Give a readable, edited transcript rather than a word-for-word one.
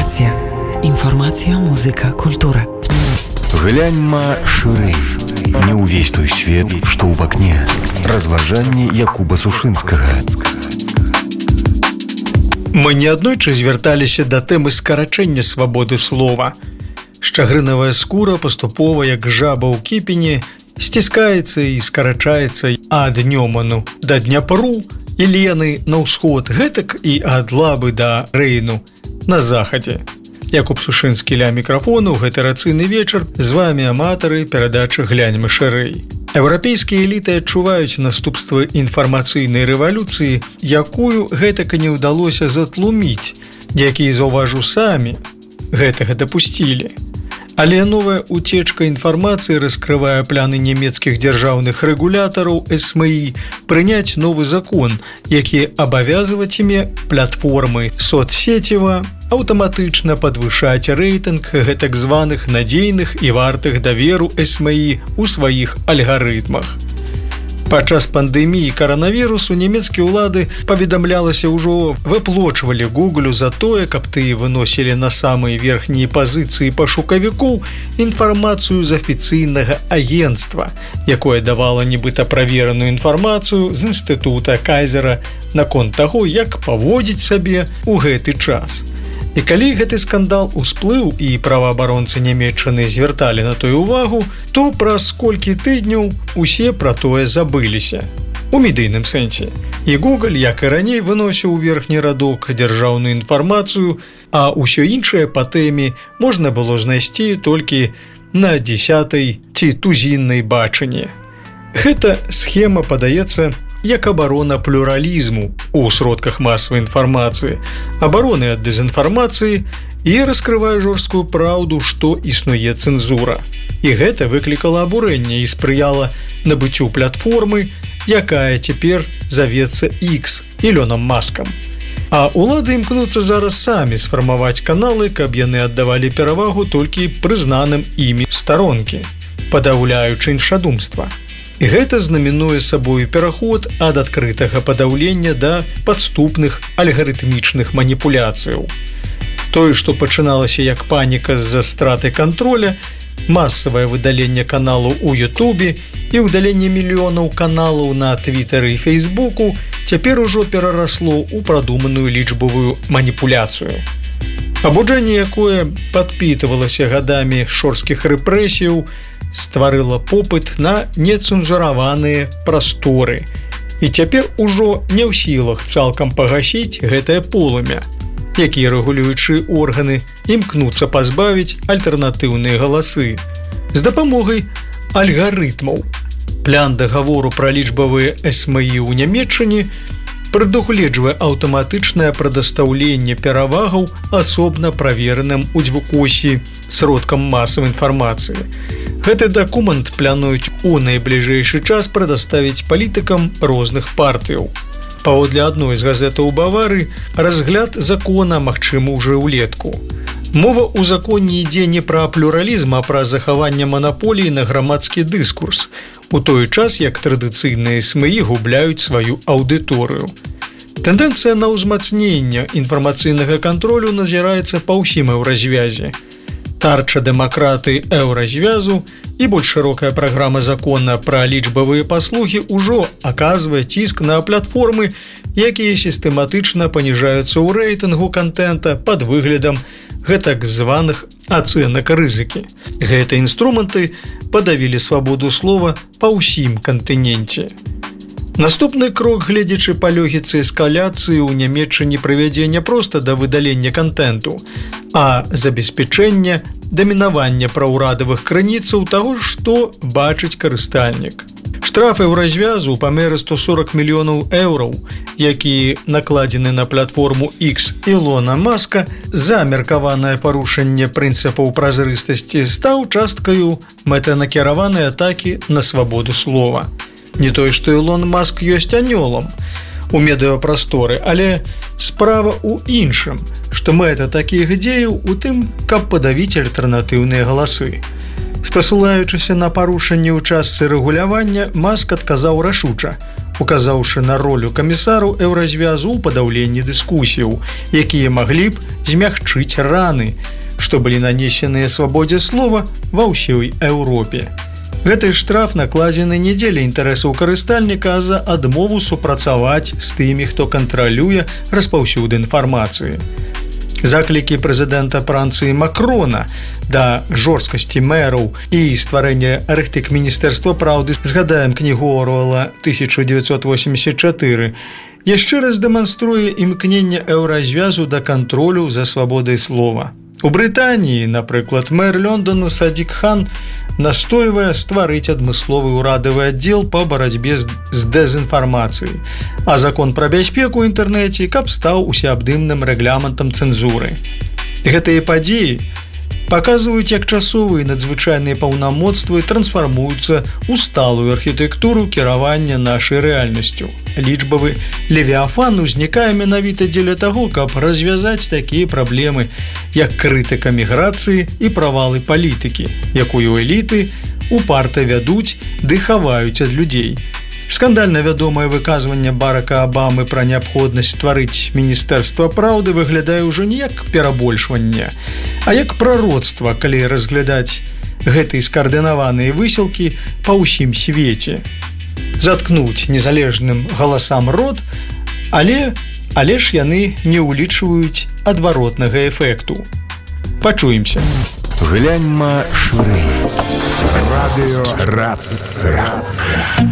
Адукація, інфармація, музыка, культура. Гляньма шырэй. Не ўвесь той свет, што ў вакне. Разважанні Якуба Сушынскага. Мы неаднойчы звярталіся да тэмы скарачэння свабоды слова. Шчагрынавая скура паступова, як жаба ў кіпені, сціскаецца і скарачаецца ад Нёману да Дняпру і Лены на ўсход, гэтак і ад Лабы да Рэйну на захадзе. Якуб Сушынскі ля мікрафону, гэты рацыйны вечар, з вамі аматары перадачы «Гляньма шырэй». Еўрапейскія эліты адчуваюць наступствы інфармацыйнай рэвалюцыі, якую гэтака не ўдалося затлуміць, якія, заўважу, самі гэтага дапусцілі. Але новая уцечка інфармацыі раскрывае пляны нямецкіх дзяржаўных рэгулятараў СМИ прыняць новы закон, які абавязвацьме платформы соцсеціва аўтаматычна падвышаць рэйтынг гэтак званых надзейных і вартых даверу СМИ ў сваіх альгарытмах. Падчас пандэміі каранавірусу нямецкія ўлады, паведамлялася, ўжо выплочвалі Гуглю за тое, каб тыя выносілі на самыя верхнія пазіцыі пашукавікоў інфармацыю з афіцыйнага агенцтва, якое давала нібыта правераную інфармацыю з інстытута Кайзера наконт таго, як паводзіць сабе ў гэты час. І калі гэты скандал усплыў і праваабаронцы Нямецчыны звярталі на тую увагу, то праз колькі тыдняў усе пра тое забыліся. У медыйным сэнсе. І Google, як і раней, выносіў у верхні радок дзяржаўную інфармацыю, а ўсё іншае па тэме можна было знайсці толькі на 10-й ці тузіннай бачанні. Гэта схема падаецца як абарона плюралізму ў сродках масавай інфармацыі, абароны ад дэзінфармацыі і раскрывае жорсткую праўду, што існуе цэнзура. І гэта выклікала абурэнне і спрыяла набыццю платформы, якая цяпер завецца X Ілоном Маскам. А ўлады імкнуцца зараз самі сфармаваць каналы, каб яны аддавалі перавагу толькі прызнаным імі старонкі, падаўляючы іншадумства. І гэта знаменуе сабою пераход ад адкрытага падаўлення да падступных алгарытмічных маніпуляцыяў. Тое, што пачыналася як паніка з-за страты кантроля, масавае выдаленне каналу ў Ютубе і ўдаленне мільёнаў каналаў на Твітары і Фейсбуку цяпер ужо перарасло ў прадуманую лічбавую маніпуляцыю. Абуджэнне, якое падпітвалася гадамі шорсткіх рэпрэсіяў, стварыла попыт на нецэнзураваныя прасторы. І цяпер ужо не ў сілах цалкам пагасіць гэтае полымя, якія рэгулюючыя органы імкнуцца пазбавіць альтэрнатыўныя галасы з дапамогай альгарытмаў. План дагавору пра лічбавыя СМИ ў Нямецчыне прадугледжвае аўтаматычнае прадастаўленне перавагаў асобна правераным у дзвюкосі сродкам масавай інфармацыі. Гэты дакумент плануюць у найбліжэйшы час прадаставіць палітыкам розных партыяў. Паводле адной з газетаў Бавары, разгляд закона магчымы ўжо ўлетку. Мова ў законе ідзе не пра плюралізм, а пра захаванне манаполіі на грамадскі дыскурс, у той час, як традыцыйныя СМИ губляюць сваю аўдыторыю. Тэндэнцыя на ўзмацненне інфармацыйнага кантролю назіраецца па ўсім еўразвязе. Тарча дэмакраты еўразвязу і больш шырокая праграма закона пра лічбавыя паслугі ўжо аказвае ціск на платформы, якія сістэматычна паніжаюцца ў рэйтынгу кантэнта пад выглядам гэтак званых ацэнак рызыкі. Гэтыя інструменты падавілі свабоду слова па ўсім кантыненце. Наступны крок, гледзячы па логіцы эскаляцыі, у Нямецчыне прывядзе не проста да выдалення кантэнту, а забеспячэння дамінавання праўрадавых крыніцаў таго, што бачыць карыстальнік. Штраф еўразвязу ў памеры 140 мільёнаў еўраў, які накладзены на платформу X Ілона Маска за меркаванае парушэнне прынцыпаў празрыстасці, стаў часткаю мэтанакіраванай атакі на свабоду слова. Не тое, што Ілон Маск ёсць анёлам у медыапрасторы, але справа ў іншым, што мэта такіх дзеяў у тым, каб падавіць альтэрнатыўныя галасы. Спасылаючыся на парушэнне ў частцы рэгулявання, Маск адказаў рашуча, указаўшы на ролю камісараў еўразвязу ў падаўленні дыскусіяў, якія маглі б змягчыць раны, што былі нанесеныя свабодзе слова ва ўсёй Еўропе. Гэты штраф накладзены не дзеля інтарэсаў карыстальніка, а за адмову супрацаваць з тымі, хто кантралюе распаўсюд інфармацыі. Заклікі прэзідэнта Францыі Макрона да жорсткасці мэраў і стварэння архітэк Міністэрства праўды, згадаем кнігу Оруэлла 1984, яшчэ раз дэманструе імкненне еўразвязу да кантролю за свабодай слова. У Брытаніі, напрыклад, мэр Лондону Садік Хан настойвае стварыць адмысловы ўрадавы аддзел па барацьбе з дэзінфармацыяй, а закон пра бяспеку ў інтэрнэце каб стаў усеабдымным рэгламентам цэнзуры. Гэтыя падзеі паказваюць, як часовыя надзвычайныя паўнамоцтвы трансфармуюцца ў сталую архітэктуру кіравання нашай рэальнасцю. Лічбавы левіафан узнікае менавіта дзеля таго, каб развязаць такія праблемы, як крытыка міграцыі і правалы палітыкі, якую эліты упарта вядуць ды хаваюць ад людзей. Скандальна вядомае выказванне Барака Абамы пра неабходнасць стварыць Міністэрства праўды выглядае ўжо не як перабольшванне, а як прароцтва, калі разглядаць гэтыя скаардынаваныя высілкі па ўсім свеце. Заткнуць незалежным галасам рот, але ж яны не ўлічваюць адваротнага эфекту. Пачуемся. Гляньма шырэй. Радыё Рацыя.